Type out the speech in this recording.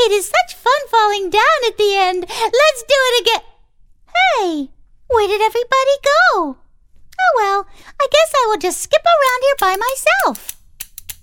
It is such fun falling down at the end. Let's do it again. Hey, where did everybody go? Oh well, I guess I will just skip around here by myself.